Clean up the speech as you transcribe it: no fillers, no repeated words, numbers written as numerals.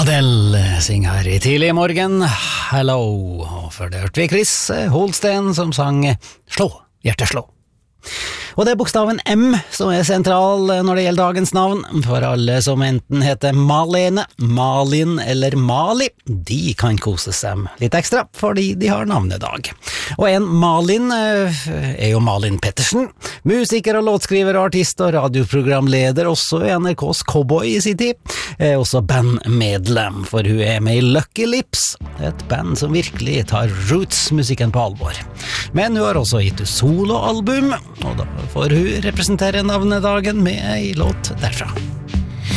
Adele synger her i tidlig morgen, hello, og før det hørte vi Chris Holsten som sang Slå, hjerteslå. Og det er bokstaven M som er sentral når det gjelder dagens navn, for alle som enten heter Malene, Malin eller Mali, de kan kose seg litt ekstra, fordi de har navnedag. Og en Malin er jo Malin Pettersen, musiker og låtskriver og artist og radioprogramleder også i NRKs Cowboy i sin tid, er også bandmedlem, for hun er med i Lucky Lips, et band som virkelig tar roots-musikken på alvor. Men hun har også gitt ut soloalbum, og da får hun representere navnedagen med en låt derfra.